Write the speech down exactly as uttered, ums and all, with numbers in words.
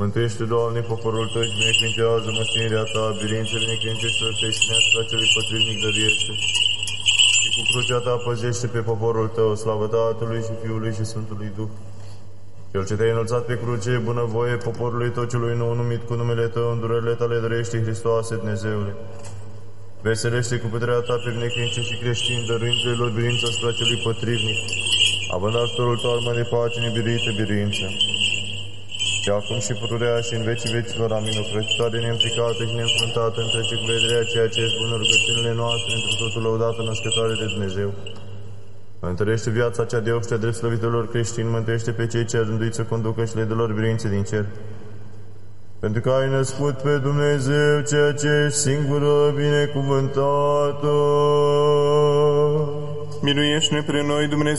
Mântuiește, Doamne, poporul Tău și binecuvântează moștenirea Ta, biruință binecuvântește-o creștinească la celui potrivnic dăruiește. Și cu crucea Ta păzește pe poporul Tău, slavă Tatălui și Fiului și Sfântului Duh. Cel ce Te-ai înălțat pe cruce, bunăvoie poporului Tău celui nou numit cu numele Tău, îndurările Tale dăruiește, Hristoase, Dumnezeule. Veselește cu puterea Ta pe binecuvânce și creștini, dăruindu-le lor biruința asupra celui potrivnic, având ajutorul Tău armă de pace nebiruită biruință. Și acum și pururea și în vecii vecilor, amin, o crăcitoare neînfricată și neînfruntată, întrece cu vederea ceea ce ești bună rugăciunile noastre, într totul lăudată născătoare de Dumnezeu. Întărește viața cea de obște drept slăvitorilor creștini, mântuiește pe cei ce rânduiți să conducă și le dă lor biruințe din cer. Pentru că ai născut pe Dumnezeu, ceea ce ești singură binecuvântată. Miluiește-ne pre noi, Dumnezeu.